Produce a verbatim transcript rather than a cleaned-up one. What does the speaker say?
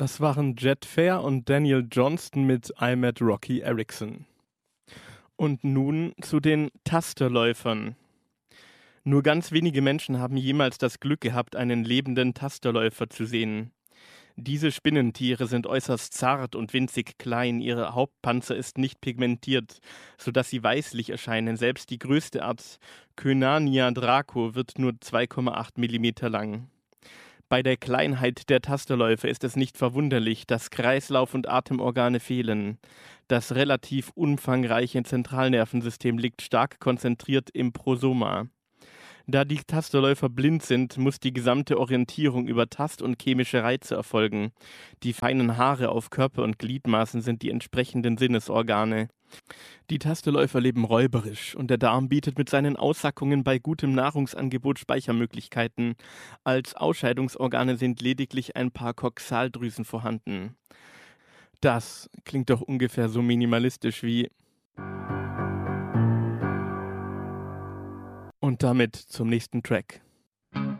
Das waren Jet Fair und Daniel Johnston mit I Met Rocky Erickson. Und nun zu den Tasterläufern. Nur ganz wenige Menschen haben jemals das Glück gehabt, einen lebenden Tasterläufer zu sehen. Diese Spinnentiere sind äußerst zart und winzig klein, ihr Hauptpanzer ist nicht pigmentiert, sodass sie weißlich erscheinen. Selbst die größte Art, Koenania draco, wird nur zwei Komma acht Millimeter lang. Bei der Kleinheit der Tasterläufer ist es nicht verwunderlich, dass Kreislauf- und Atemorgane fehlen. Das relativ umfangreiche Zentralnervensystem liegt stark konzentriert im Prosoma. Da die Tasterläufer blind sind, muss die gesamte Orientierung über Tast- und chemische Reize erfolgen. Die feinen Haare auf Körper und Gliedmaßen sind die entsprechenden Sinnesorgane. Die Tasterläufer leben räuberisch und der Darm bietet mit seinen Aussackungen bei gutem Nahrungsangebot Speichermöglichkeiten. Als Ausscheidungsorgane sind lediglich ein paar Coxaldrüsen vorhanden. Das klingt doch ungefähr so minimalistisch wie... Und damit zum nächsten Track.